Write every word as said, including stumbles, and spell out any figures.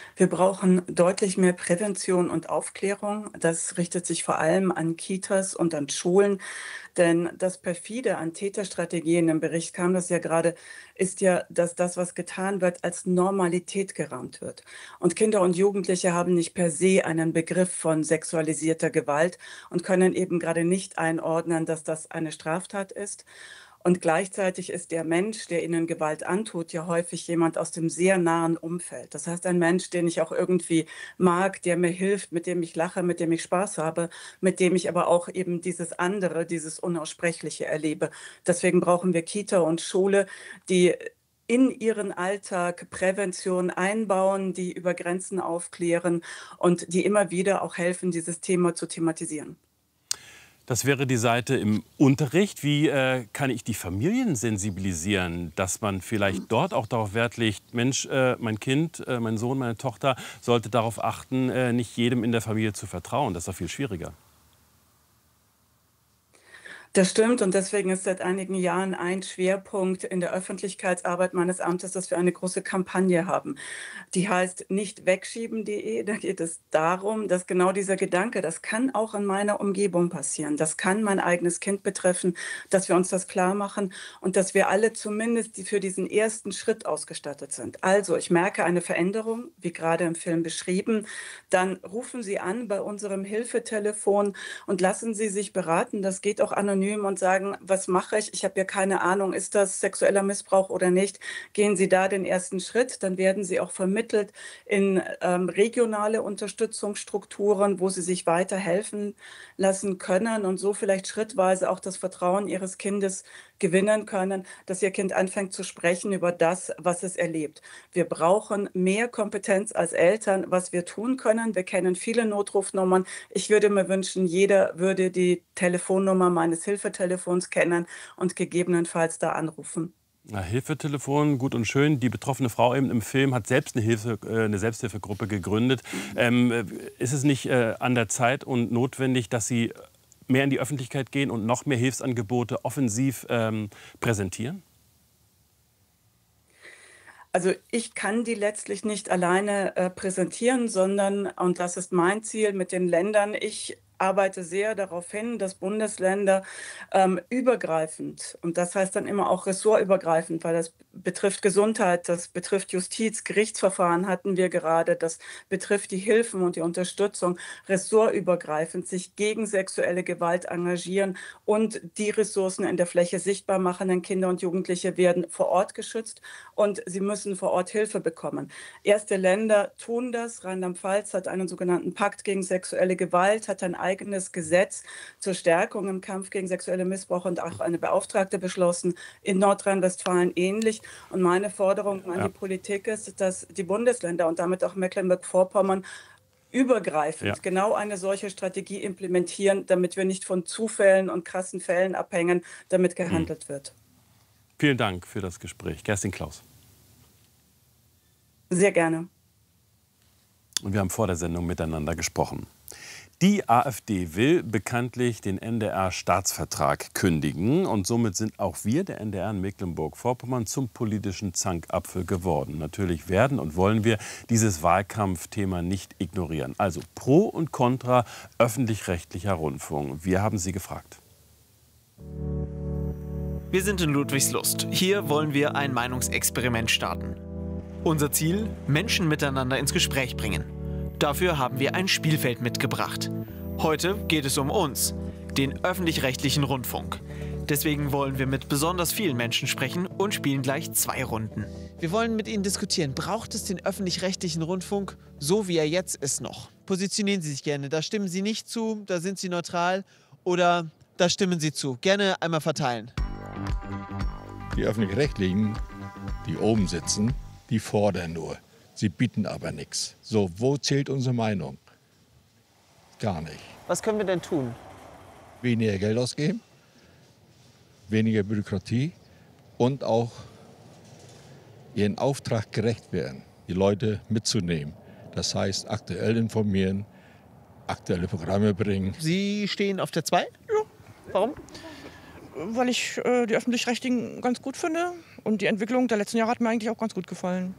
Wir brauchen deutlich mehr Prävention und Aufklärung. Das richtet sich vor allem an Kitas und an Schulen, denn das perfide an Täterstrategien, im Bericht kam das ja gerade, ist ja, dass das, was getan wird, als Normalität gerahmt wird. Und Kinder und Jugendliche haben nicht per se einen Begriff von sexualisierter Gewalt und können eben gerade nicht einordnen, dass das eine Straftat ist. Und gleichzeitig ist der Mensch, der ihnen Gewalt antut, ja häufig jemand aus dem sehr nahen Umfeld. Das heißt, ein Mensch, den ich auch irgendwie mag, der mir hilft, mit dem ich lache, mit dem ich Spaß habe, mit dem ich aber auch eben dieses andere, dieses Unaussprechliche erlebe. Deswegen brauchen wir Kita und Schule, die in ihren Alltag Prävention einbauen, die über Grenzen aufklären und die immer wieder auch helfen, dieses Thema zu thematisieren. Das wäre die Seite im Unterricht. Wie äh, kann ich die Familien sensibilisieren, dass man vielleicht dort auch darauf Wert legt, Mensch, äh, mein Kind, äh, mein Sohn, meine Tochter sollte darauf achten, äh, nicht jedem in der Familie zu vertrauen. Das ist doch viel schwieriger. Das stimmt und deswegen ist seit einigen Jahren ein Schwerpunkt in der Öffentlichkeitsarbeit meines Amtes, dass wir eine große Kampagne haben. Die heißt nicht wegschieben punkt de. Da geht es darum, dass genau dieser Gedanke, das kann auch in meiner Umgebung passieren, das kann mein eigenes Kind betreffen, dass wir uns das klar machen und dass wir alle zumindest die für diesen ersten Schritt ausgestattet sind. Also, ich merke eine Veränderung, wie gerade im Film beschrieben, dann rufen Sie an bei unserem Hilfetelefon und lassen Sie sich beraten. Das geht auch anonym und sagen: „Was mache ich? Ich habe ja keine Ahnung, ist das sexueller Missbrauch oder nicht?“ Gehen Sie da den ersten Schritt, dann werden Sie auch vermittelt in, ähm, regionale Unterstützungsstrukturen, wo Sie sich weiterhelfen lassen können und so vielleicht schrittweise auch das Vertrauen Ihres Kindes gewinnen können, dass Ihr Kind anfängt zu sprechen über das, was es erlebt. Wir brauchen mehr Kompetenz als Eltern, was wir tun können. Wir kennen viele Notrufnummern. Ich würde mir wünschen, jeder würde die Telefonnummer meines Hilfetelefons kennen und gegebenenfalls da anrufen. Na, Hilfetelefon, gut und schön. Die betroffene Frau eben im Film hat selbst eine, Hilfe, äh, eine Selbsthilfegruppe gegründet. Ähm, äh, ist es nicht äh, an der Zeit und notwendig, dass Sie mehr in die Öffentlichkeit gehen und noch mehr Hilfsangebote offensiv ähm, präsentieren? Also, ich kann die letztlich nicht alleine, äh, präsentieren, sondern und das ist mein Ziel mit den Ländern, ich arbeite sehr darauf hin, dass Bundesländer, ähm, übergreifend und das heißt dann immer auch ressortübergreifend, weil das betrifft Gesundheit, das betrifft Justiz, Gerichtsverfahren hatten wir gerade, das betrifft die Hilfen und die Unterstützung, ressortübergreifend sich gegen sexuelle Gewalt engagieren und die Ressourcen in der Fläche sichtbar machen, denn Kinder und Jugendliche werden vor Ort geschützt und sie müssen vor Ort Hilfe bekommen. Erste Länder tun das. Rheinland-Pfalz hat einen sogenannten Pakt gegen sexuelle Gewalt, hat ein eigenes Gesetz zur Stärkung im Kampf gegen sexuelle Missbrauch und auch eine Beauftragte beschlossen. In Nordrhein-Westfalen ähnlich. Und meine Forderung an die Ja. Politik ist, dass die Bundesländer und damit auch Mecklenburg-Vorpommern Ja. übergreifend genau eine solche Strategie implementieren, damit wir nicht von Zufällen und krassen Fällen abhängen, damit Hm. gehandelt wird. Vielen Dank für das Gespräch. Kerstin Klaus. Sehr gerne. Und wir haben vor der Sendung miteinander gesprochen. Die AfD will bekanntlich den N D R-Staatsvertrag kündigen. Und somit sind auch wir, der N D R in Mecklenburg-Vorpommern, zum politischen Zankapfel geworden. Natürlich werden und wollen wir dieses Wahlkampfthema nicht ignorieren. Also Pro und Contra öffentlich-rechtlicher Rundfunk. Wir haben Sie gefragt. Wir sind in Ludwigslust. Hier wollen wir ein Meinungsexperiment starten. Unser Ziel: Menschen miteinander ins Gespräch bringen. Dafür haben wir ein Spielfeld mitgebracht. Heute geht es um uns, den öffentlich-rechtlichen Rundfunk. Deswegen wollen wir mit besonders vielen Menschen sprechen und spielen gleich zwei Runden. Wir wollen mit Ihnen diskutieren, braucht es den öffentlich-rechtlichen Rundfunk, so wie er jetzt ist noch? Positionieren Sie sich gerne, da stimmen Sie nicht zu, da sind Sie neutral oder da stimmen Sie zu. Gerne einmal verteilen. Die Öffentlich-Rechtlichen, die oben sitzen, die fordern nur. Sie bieten aber nichts. So, wo zählt unsere Meinung? Gar nicht. Was können wir denn tun? Weniger Geld ausgeben, weniger Bürokratie und auch ihren Auftrag gerecht werden, die Leute mitzunehmen. Das heißt, aktuell informieren, aktuelle Programme bringen. Sie stehen auf der zwei? Ja. Warum? Weil ich äh, die Öffentlich-Rechtlichen ganz gut finde. Und die Entwicklung der letzten Jahre hat mir eigentlich auch ganz gut gefallen.